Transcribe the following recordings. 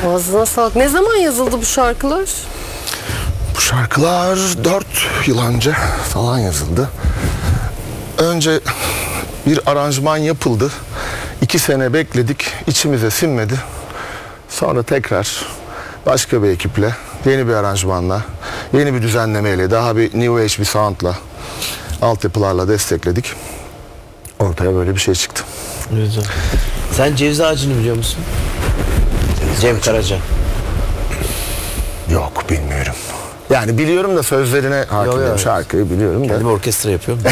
Ağzına sağlık. Ne zaman yazıldı bu şarkılar? Bu şarkılar 4 yıl önce falan yazıldı. Önce bir aranjman yapıldı. 2 sene bekledik. İçimize sinmedi. Sonra tekrar başka bir ekiple, yeni bir aranjmanla, yeni bir düzenlemeyle, daha bir New Age bir soundla, altyapılarla destekledik. Ortaya böyle bir şey çıktı. Güzel. Sen Ceviz Ağacı'nı biliyor musun? Cem Karaca. Yok, bilmiyorum. Yani biliyorum da sözlerine hakimim. Yok. Şarkıyı biliyorum da. Kendim orkestra yapıyorum.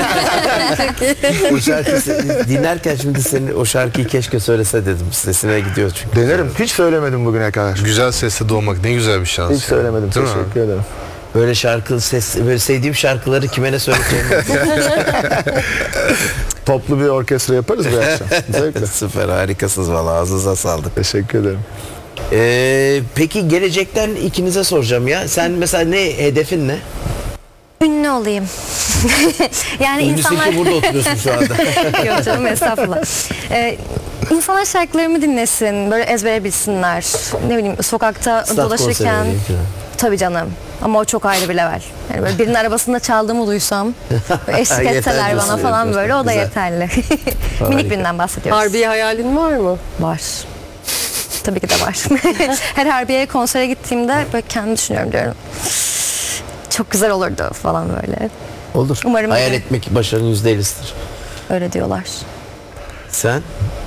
O şarkıyı dinlerken şimdi senin o şarkıyı keşke söylese dedim. Sesine gidiyor çünkü. Denerim. Hiç söylemedim bugüne kadar. Güzel sesle doğmak ne güzel bir şans. Hiç söylemedim. Değil mi? Teşekkür ederim. Böyle şarkı böyle sevdiğim şarkıları kime ne söyleyeceğim. Toplu bir orkestra yaparız bu akşam. Zevkle. Süper, harikasınız valla, ağzınıza sağlık. Teşekkür ederim. Peki gelecekten ikinize soracağım ya. Sen mesela hedefin ne? Ünlü olayım. Yani Ünlüsün insanlar... ki burada oturuyorsun şu anda. Yok canım, estağfurullah. İnsanlar şarkılarımı dinlesin, böyle ezbere bilsinler. Ne bileyim, sokakta Stat dolaşırken... konseri falan. Tabii canım. Ama o çok ayrı bir level. Yani böyle birinin arabasında çaldığımı duysam, böyle eşlik Yeter etseler bana diyorsun, falan yeter. böyle, o da Güzel. yeterli. Minik birinden bahsediyoruz. Harbiye hayalin var mı? Var. Tabii ki de var. Her Harbiye'ye konsere gittiğimde böyle kendim düşünüyorum, diyorum. Çok güzel olurdu falan böyle. Olur. Umarım Hayal öyle. etmek başarının %50'sidir. Öyle diyorlar. Sen?